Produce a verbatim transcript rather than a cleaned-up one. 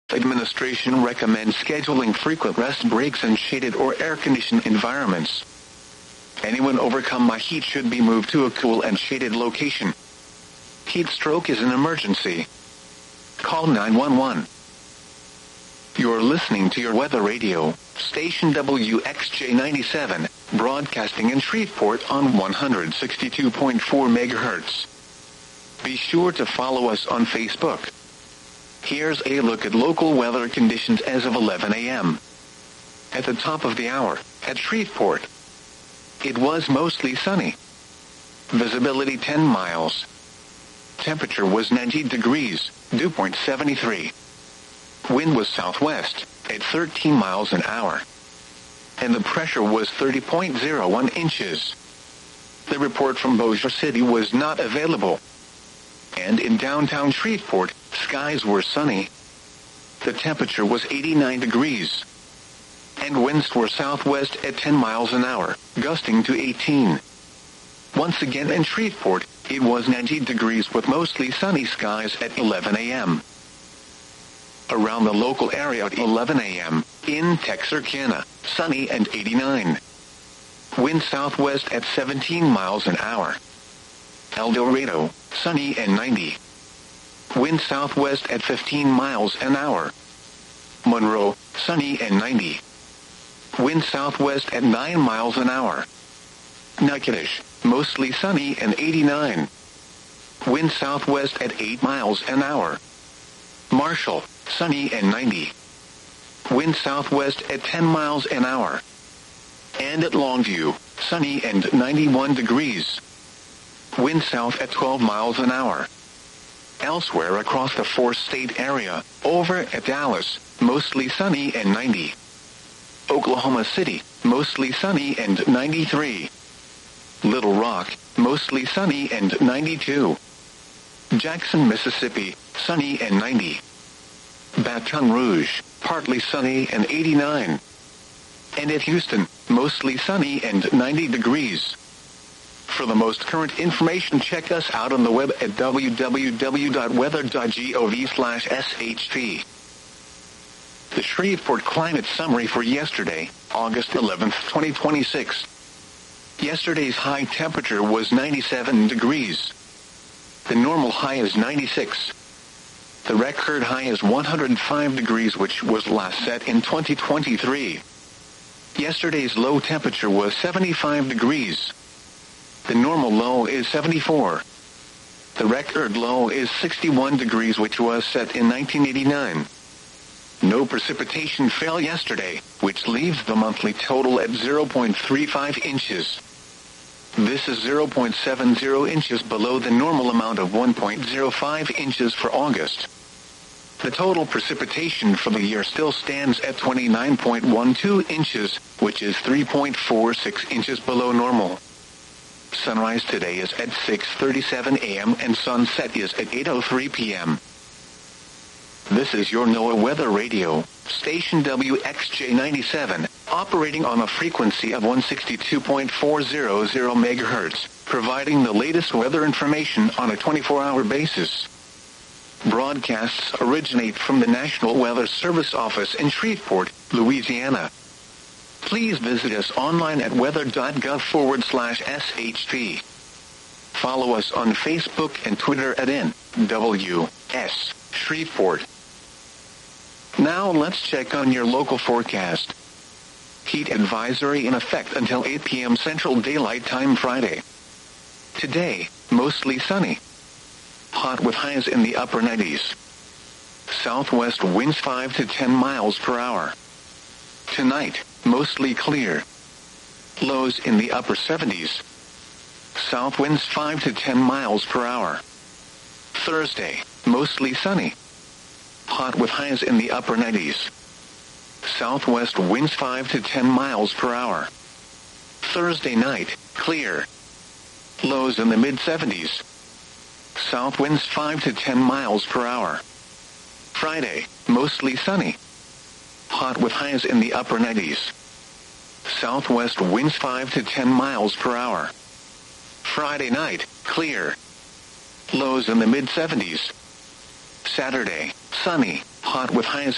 Administration recommends scheduling frequent rest breaks in shaded or air-conditioned environments. Anyone overcome by heat should be moved to a cool and shaded location. Heat stroke is an emergency. Call nine one one. You're listening to your weather radio, station W X J ninety-seven, broadcasting in Shreveport on one hundred sixty-two point four megahertz. Be sure to follow us on Facebook. Here's a look at local weather conditions as of eleven a.m. At the top of the hour, at Shreveport, it was mostly sunny. Visibility ten miles. Temperature was ninety degrees, dew point seventy-three. Wind was southwest, at thirteen miles an hour. And the pressure was thirty point zero one inches. The report from Bossier City was not available. And in downtown Shreveport, skies were sunny. The temperature was eighty-nine degrees. And winds were southwest at ten miles an hour, gusting to eighteen. Once again in Shreveport, it was ninety degrees with mostly sunny skies at eleven a.m. Around the local area at eleven a.m., in Texarkana, sunny and eighty-nine. Wind southwest at seventeen miles an hour. El Dorado, sunny and ninety. Wind southwest at fifteen miles an hour. Monroe, sunny and ninety. Wind southwest at nine miles an hour. Natchitoches, mostly sunny and eighty-nine. Wind southwest at eight miles an hour. Marshall, sunny and ninety. Wind southwest at ten miles an hour. And at Longview, sunny and ninety-one degrees. Wind south at twelve miles an hour. Elsewhere across the four-state area, over at Dallas, mostly sunny and ninety. Oklahoma City, mostly sunny and ninety-three. Little Rock, mostly sunny and ninety-two. Jackson, Mississippi, sunny and ninety. Baton Rouge, partly sunny and eighty-nine. And at Houston, mostly sunny and ninety degrees. For the most current information, check us out on the web at w w w dot weather dot gov slash s h p. The Shreveport Climate Summary for yesterday, August eleventh, twenty twenty-six. Yesterday's high temperature was ninety-seven degrees. The normal high is ninety-six. The record high is one hundred five degrees, which was last set in twenty twenty-three. Yesterday's low temperature was seventy-five degrees. The normal low is seventy-four. The record low is sixty-one degrees, which was set in nineteen eighty-nine. No precipitation fell yesterday, which leaves the monthly total at zero point three five inches. This is zero point seven zero inches below the normal amount of one point zero five inches for August. The total precipitation for the year still stands at twenty-nine point one two inches, which is three point four six inches below normal. Sunrise today is at six thirty-seven a.m. and sunset is at eight oh three p.m. This is your NOAA Weather Radio, station W X J ninety-seven, operating on a frequency of one hundred sixty-two point four hundred megahertz, providing the latest weather information on a twenty-four hour basis. Broadcasts originate from the National Weather Service office in Shreveport, Louisiana. Please visit us online at weather.gov forward slash SHP. Follow us on Facebook and Twitter at N W S Shreveport. Now let's check on your local forecast. Heat advisory in effect until eight p.m. Central Daylight Time Friday. Today, mostly sunny. Hot with highs in the upper nineties. Southwest winds five to ten miles per hour. Tonight, mostly clear. Lows in the upper seventies. South winds five to ten miles per hour. Thursday, mostly sunny. Hot with highs in the upper nineties. Southwest winds five to ten miles per hour. Thursday night, clear. Lows in the mid seventies. South winds five to ten miles per hour. Friday, mostly sunny. Hot with highs in the upper nineties. Southwest winds five to ten miles per hour. Friday night, clear. Lows in the mid seventies. Saturday, sunny, hot with highs